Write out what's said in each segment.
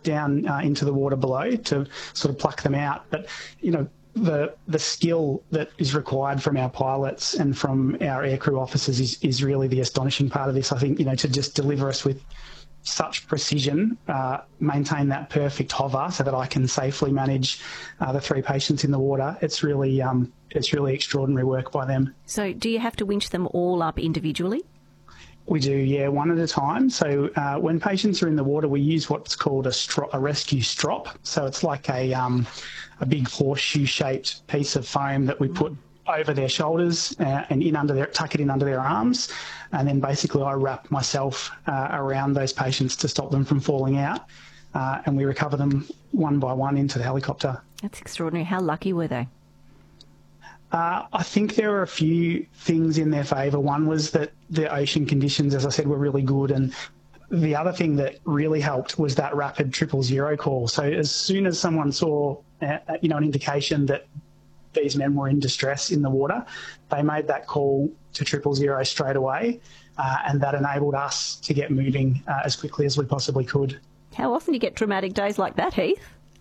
down into the water below to sort of pluck them out. But, the skill that is required from our pilots and from our aircrew officers is really the astonishing part of this. I think, to just deliver us with such precision, maintain that perfect hover so that I can safely manage the 3 patients in the water. It's really extraordinary work by them. So do you have to winch them all up individually? We do, yeah, one at a time. So when patients are in the water, we use what's called a rescue strop. So it's like a big horseshoe-shaped piece of foam that we put over their shoulders and tuck it in under their arms. And then basically I wrap myself around those patients to stop them from falling out. And we recover them one by one into the helicopter. That's extraordinary. How lucky were they? I think there were a few things in their favour. One was that the ocean conditions, as I said, were really good. And the other thing that really helped was that rapid 000 call. So as soon as someone saw, an indication that these men were in distress in the water, they made that call to 000 straight away, and that enabled us to get moving as quickly as we possibly could. How often do you get traumatic days like that, Heath?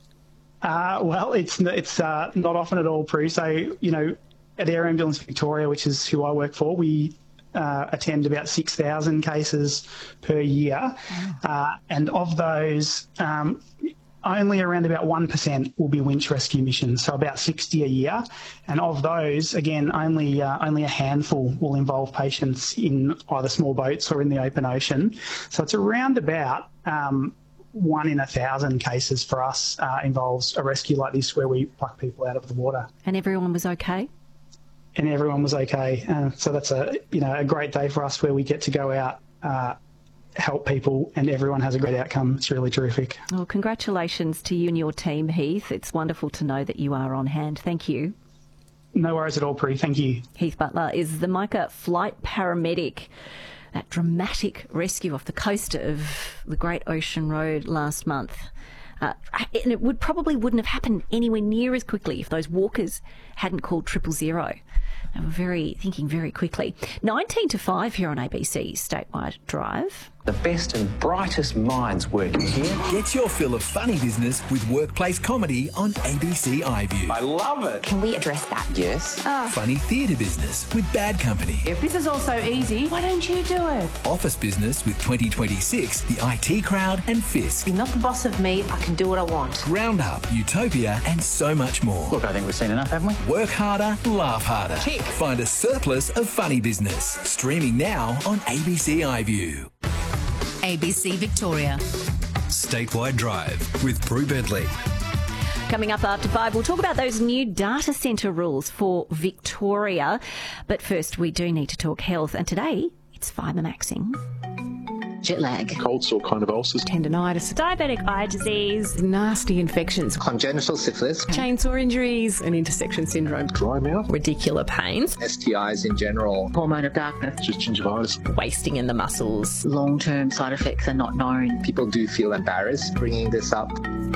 Well, it's not often at all, Prue. So, at Air Ambulance Victoria, which is who I work for, we attend about 6,000 cases per year. And of those, only around about 1% will be winch rescue missions, so about 60 a year. And of those, again, only a handful will involve patients in either small boats or in the open ocean. So it's around about 1 in 1,000 cases for us involves a rescue like this where we pluck people out of the water. And everyone was okay? And everyone was okay. So that's a great day for us where we get to go out, help people, and everyone has a great outcome. It's really terrific. Well, congratulations to you and your team, Heath. It's wonderful to know that you are on hand. Thank you. No worries at all, Pri. Thank you. Heath Butler is the MICA flight paramedic. That dramatic rescue off the coast of the Great Ocean Road last month. And it wouldn't have happened anywhere near as quickly if those walkers hadn't called 000. They were thinking very quickly. 19 to 5 here on ABC Statewide Drive. The best and brightest minds working here. Get your fill of funny business with workplace comedy on ABC iView. I love it. Can we address that? Yes. Funny theatre business with Bad Company. If this is all so easy, why don't you do it? Office business with 2026, the IT Crowd and Fisk. You're not the boss of me. I can do what I want. Roundup, Utopia and so much more. Look, I think we've seen enough, haven't we? Work harder, laugh harder. Tick. Find a surplus of funny business. Streaming now on ABC iView. ABC Victoria. Statewide Drive with Prue Bedley. Coming up after 5, we'll talk about those new data centre rules for Victoria. But first, we do need to talk health. And today, it's fibre maxing. Jet lag. Cold sore kind of ulcers. Tendinitis. Diabetic eye disease. Nasty infections. Congenital syphilis. Chainsaw injuries. And intersection syndrome. Dry mouth. Radicular pains. STIs in general. Hormone of darkness. Just gingivitis. Wasting in the muscles. Long-term side effects are not known. People do feel embarrassed bringing this up.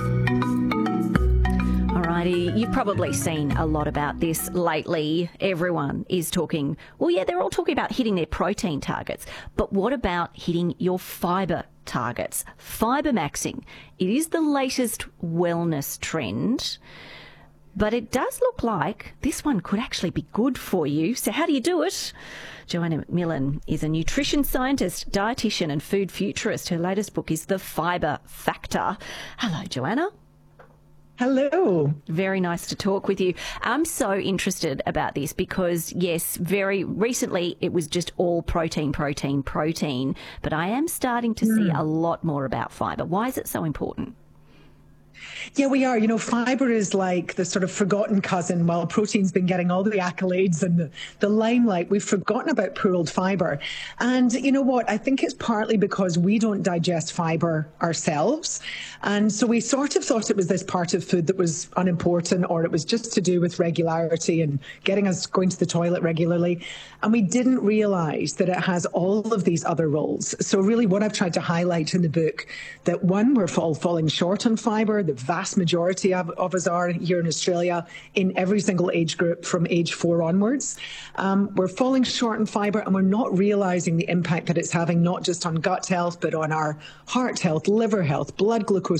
Alrighty, you've probably seen a lot about this lately. Everyone is talking, they're all talking about hitting their protein targets. But what about hitting your fibre targets? Fibre maxing. It is the latest wellness trend. But it does look like this one could actually be good for you. So how do you do it? Joanna McMillan is a nutrition scientist, dietitian and food futurist. Her latest book is The Fibre Factor. Hello, Joanna. Hello. Very nice to talk with you. I'm so interested about this because, yes, very recently it was just all protein. But I am starting to see a lot more about fibre. Why is it so important? Yeah, we are. Fibre is like the sort of forgotten cousin. While protein's been getting all the accolades and the limelight, we've forgotten about poor old fibre. And you know what? I think it's partly because we don't digest fibre ourselves. And so we sort of thought it was this part of food that was unimportant, or it was just to do with regularity and getting us going to the toilet regularly. And we didn't realise that it has all of these other roles. So really what I've tried to highlight in the book, that one, we're falling short on fibre. The vast majority of us are here in Australia in every single age group from age 4 onwards. We're falling short on fibre, and we're not realising the impact that it's having not just on gut health, but on our heart health, liver health, blood glucose